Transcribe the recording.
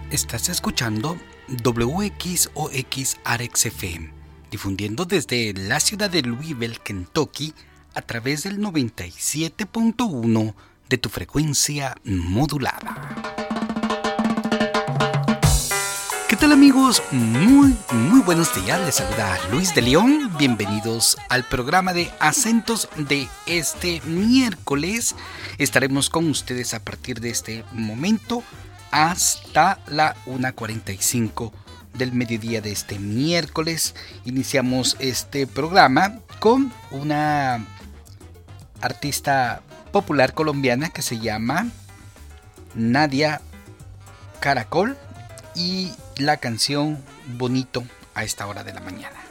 Estás escuchando WXOX Arex FM, difundiendo desde la ciudad de Louisville, Kentucky, a través del 97.1 de tu frecuencia modulada. ¿Qué tal, amigos? Muy buenos días. Les saluda Luis de León. Bienvenidos al programa de Acentos de este miércoles. Estaremos con ustedes a partir de este momento hasta la 1:45 del mediodía de este miércoles. Iniciamos este programa con una artista popular colombiana que se llama Nadia Caracol y la canción Bonito a esta hora de la mañana.